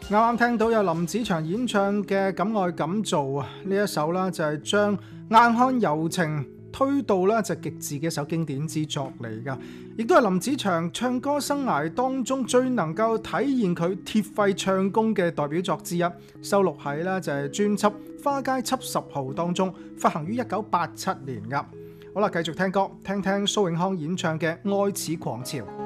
啱啱聽到有林子祥演唱嘅《敢愛敢做》啊，呢一首啦就係將硬漢柔情推到啦就極致嘅一首經典之作嚟㗎，亦都係林子祥唱歌生涯當中最能夠體現佢鐵肺唱功嘅代表作之一，收錄喺啦就係專輯《花街70號》當中，發行於1987年㗎。好啦，繼續聽歌，聽聽蘇永康演唱嘅《愛似狂潮》。